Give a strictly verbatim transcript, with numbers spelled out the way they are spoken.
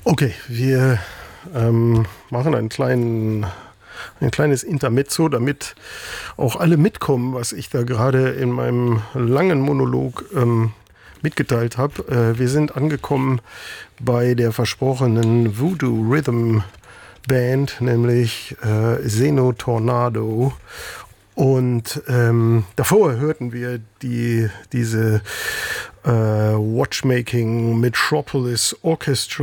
Okay, wir ähm, machen einen kleinen, ein kleines Intermezzo, damit auch alle mitkommen, was ich da gerade in meinem langen Monolog ähm, mitgeteilt habe. Äh, wir sind angekommen bei der versprochenen Voodoo Rhythm Band, nämlich äh, Xeno Tornado. Und ähm, davor hörten wir die, diese äh, Watchmaking Metropolis Orchestra